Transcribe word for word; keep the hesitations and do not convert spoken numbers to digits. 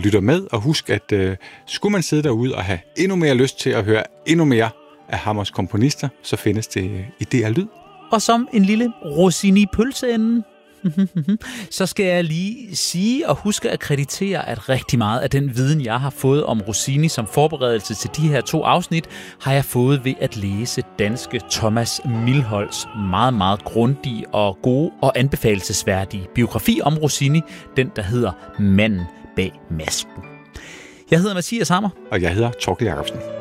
lytter med, og husk, at øh, skulle man sidde derude og have endnu mere lyst til at høre endnu mere af Hammers komponister, så findes det i D R Lyd. Og som en lille rosin i pølseenden, så skal jeg lige sige og huske at kreditere, at rigtig meget af den viden, jeg har fået om Rossini som forberedelse til de her to afsnit, har jeg fået ved at læse danske Thomas Milholds meget, meget grundige og gode og anbefalelsesværdige biografi om Rossini, den der hedder Manden bag masken. Jeg hedder Mathias Hammer. Og jeg hedder Thorkild Jacobsen.